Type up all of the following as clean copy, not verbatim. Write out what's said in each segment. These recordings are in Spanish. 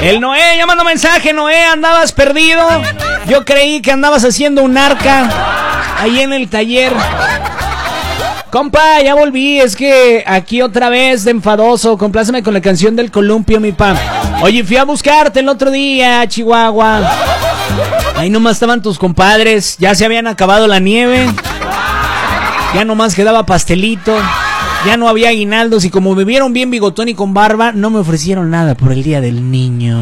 El Noé, ya mandó mensaje. Noé, andabas perdido. Yo creí que andabas haciendo un arca ahí en el taller. Compa, ya volví, es que aquí otra vez de enfadoso. Compláceme con la canción del columpio, mi pa. Oye, fui a buscarte el otro día, Chihuahua. Ahí nomás estaban tus compadres. Ya se habían acabado la nieve. Ya nomás quedaba pastelito. Ya no había aguinaldos. Y como me vieron bien bigotón y con barba, no me ofrecieron nada por el día del niño.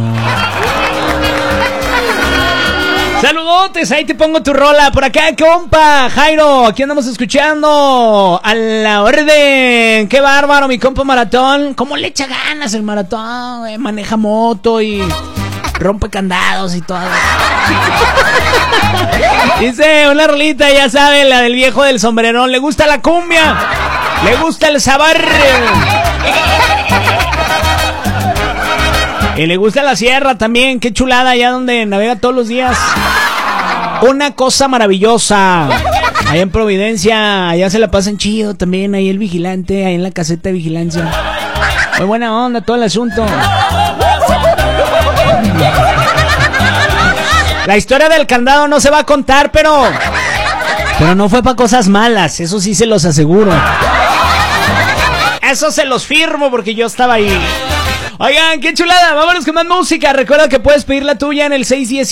Saludotes, ahí te pongo tu rola. Por acá, compa Jairo, aquí andamos escuchando a la orden. Qué bárbaro, mi compa Maratón. ¿Cómo le echa ganas el Maratón? Maneja moto y rompe candados y todo. Dice una rolita, ya sabe, la del viejo del sombrerón. Le gusta la cumbia, le gusta el sabor y le gusta la sierra también. Qué chulada, allá donde navega todos los días. Una cosa maravillosa. Allá en Providencia, allá se la pasan chido también. Ahí el vigilante, ahí en la caseta de vigilancia. Muy buena onda todo el asunto. La historia del candado no se va a contar, pero no fue para cosas malas. Eso sí se los aseguro. Eso se los firmo porque yo estaba ahí. Oigan, qué chulada, vámonos con más música. Recuerda que puedes pedir la tuya en el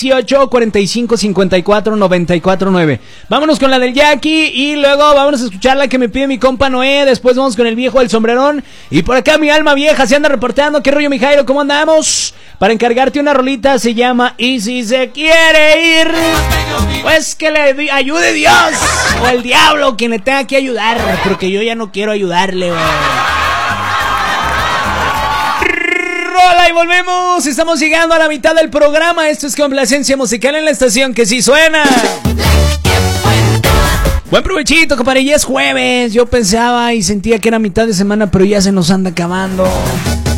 618-4554-949. Vámonos con la del Jackie y luego vámonos a escuchar la que me pide mi compa Noé. Después vamos con el viejo del sombrerón. Y por acá mi alma vieja se anda reportando. ¿Qué rollo, mi Jairo? ¿Cómo andamos? Para encargarte una rolita se llama Y si se quiere ir, pues que le ayude Dios o el diablo, quien le tenga que ayudar, porque yo ya no quiero ayudarle, güey. Hola y volvemos, estamos llegando a la mitad del programa. Esto es Complacencia Musical en la estación que sí suena. Buen provechito, compadre, ya es jueves. Yo pensaba y sentía que era mitad de semana, pero ya se nos anda acabando.